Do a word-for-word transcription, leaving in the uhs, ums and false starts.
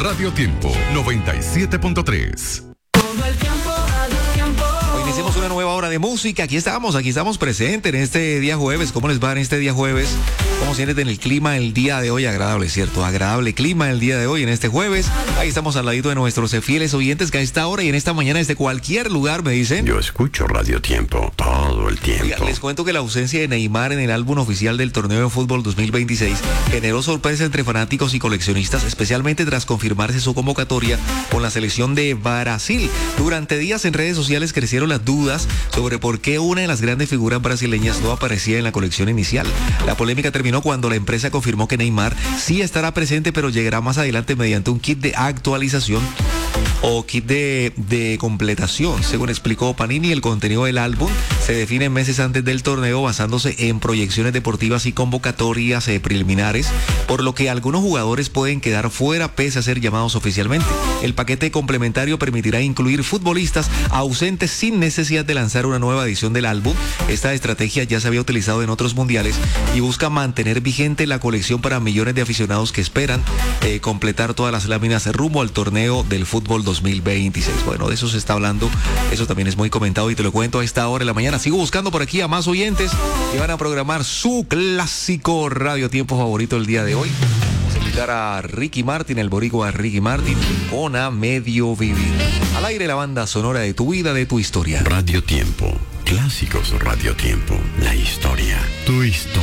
Radio Tiempo noventa y siete punto tres. Todo el tiempo, Radio Tiempo. Hoy iniciamos una nueva hora de música. Aquí estamos, aquí estamos presentes en este día jueves. ¿Cómo les va en este día jueves? ¿Cómo sienten el clima el día de hoy? Agradable, ¿cierto? Agradable clima el día de hoy en este jueves. Ahí estamos al ladito de nuestros fieles oyentes que a esta hora y en esta mañana desde cualquier lugar me dicen. Yo escucho Radio Tiempo todo el tiempo. Oiga, les cuento que la ausencia de Neymar en el álbum oficial del torneo de fútbol dos mil veintiséis generó sorpresa entre fanáticos y coleccionistas, especialmente tras confirmarse su convocatoria con la selección de Brasil. Durante días en redes sociales crecieron las dudas sobre por qué una de las grandes figuras brasileñas no aparecía en la colección inicial. La polémica terminó cuando la empresa confirmó que Neymar sí estará presente, pero llegará más adelante mediante un kit de actualización o kit de, de completación. Según explicó Panini, el contenido del álbum se define meses antes del torneo basándose en proyecciones deportivas y convocatorias eh, preliminares, por lo que algunos jugadores pueden quedar fuera pese a ser llamados oficialmente. El paquete complementario permitirá incluir futbolistas ausentes sin necesidad de lanzar una nueva edición del álbum. Esta estrategia ya se había utilizado en otros mundiales y busca mantener vigente la colección para millones de aficionados que esperan eh, completar todas las láminas rumbo al torneo del fútbol dos mil veintiséis. Bueno, de eso se está hablando, eso también es muy comentado y te lo cuento a esta hora de la mañana. Sigo buscando por aquí a más oyentes que van a programar su clásico Radio Tiempo favorito el día de hoy. Vamos a invitar a Ricky Martin, el boricua Ricky Martin, con A Medio Vivir. Al aire la banda sonora de tu vida, de tu historia. Radio Tiempo, clásicos Radio Tiempo, la historia, tu historia.